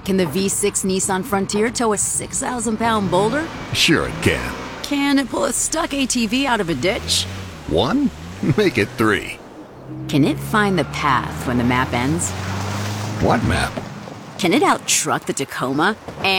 Can the V6 Nissan Frontier tow a 6,000-pound boulder? Sure it can. Can it pull a stuck ATV out of a ditch? 1? Make it 3. Can it find the path when the map ends? What map? Can it out-truck the Tacoma? And